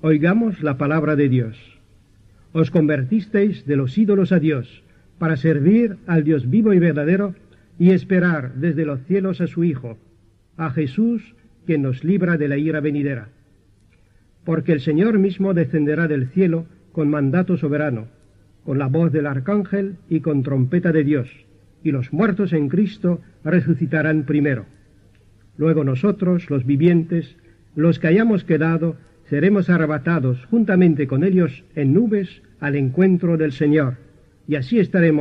Oigamos la palabra de Dios. Os convertisteis de los ídolos a Dios, para servir al Dios vivo y verdadero, y esperar desde los cielos a su Hijo, a Jesús, quien nos libra de la ira venidera. Porque el Señor mismo descenderá del cielo con mandato soberano, con la voz del arcángel y con trompeta de Dios, y los muertos en Cristo resucitarán primero. Luego nosotros, los vivientes, los que hayamos quedado, seremos arrebatados juntamente con ellos en nubes al encuentro del Señor, y así estaremos